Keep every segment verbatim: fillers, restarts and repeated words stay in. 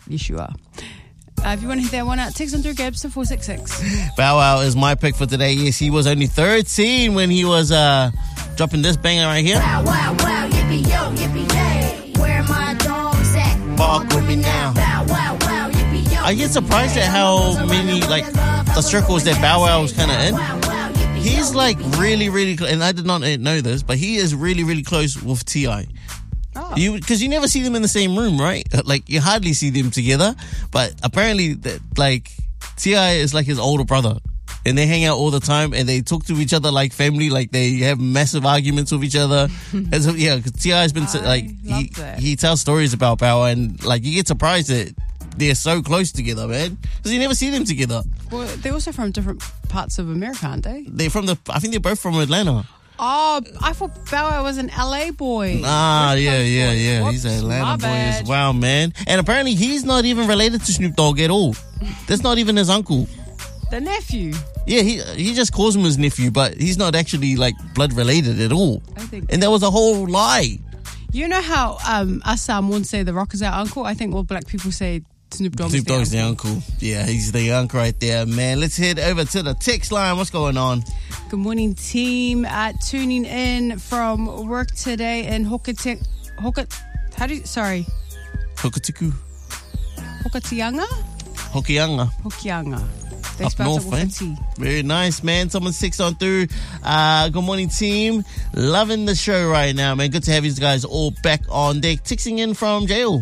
Yes, you are. Uh, if you want to hit that one out, text on through Gabs to four six six. Bow Wow is my pick for today. Yes, he was only thirteen when he was uh, dropping this banger right here. Wow, wow, wow, yippee yo, yippee yay. Where my dogs at? Bark with me now. Wow, wow, wow, yippee yo. I get surprised at how many, like, the circles that Bow Wow was kind of in. He's like really, really close, and I did not know this, but he is really, really close with T I. Oh. You, because you never see them in the same room, right? Like, you hardly see them together, but apparently, that, like, T I is like his older brother, and they hang out all the time, and they talk to each other like family, like they have massive arguments with each other. And so, yeah, because T I's been, I like, love he, that. he tells stories about Bow Wow, and, like, you get surprised that they're so close together, man, because you never see them together. Well, they're also from different parts of America, aren't they? They're from the, I think they're both from Atlanta. Oh, I thought Bow Wow was an L A boy. Ah, West yeah, Coast yeah, boy. yeah. Whoops, He's an my Atlanta boy as bad. well, man. And apparently he's not even related to Snoop Dogg at all. That's not even his uncle. The nephew. Yeah, he he just calls him his nephew, but he's not actually, like, blood related at all. I think. And that was a whole lie. You know how um, us um, wouldn't say The Rock is our uncle? I think all black people say Snoop Dogg Snoop is their Dogg's the uncle. uncle. Yeah, he's the uncle right there, man. Let's head over to the text line. What's going on? Good morning, team. Uh, tuning in from work today in Hokitik. Hoka, how do you, sorry, Hokatiku. Hokatianga? Hokianga. Hokianga. They Up spelled north, it with eh? a T. Very nice, man. Someone six on through. Uh, good morning, team. Loving the show right now, man. Good to have you guys all back on deck. Texting in from jail.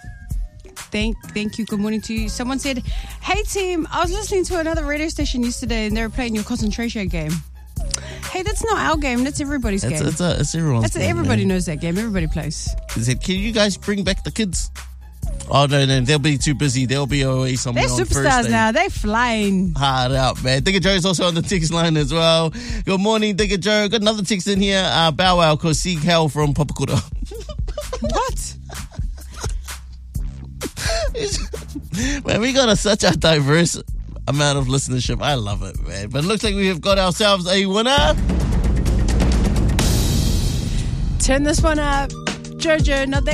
Thank, thank you. Good morning to you. Someone said, "Hey team, I was listening to another radio station yesterday, and they were playing your concentration game." Hey, that's not our game. That's everybody's It's, game. it's, a, it's everyone's That's game, everybody man. knows that game. Everybody plays. He said, "Can you guys bring back the kids?" Oh no, no, they'll be too busy. They'll be away somewhere They're on superstars Thursday. now. They're flying. Hard up, man. Digger Joe's also on the text line as well. Good morning, Digger Joe. Got another text in here. Uh, Bow Wow called Sieg Hell from Papakura. What? Man, we got a, such a diverse amount of listenership. I love it, man. But it looks like we have got ourselves a winner. Turn this one up. Jojo, not that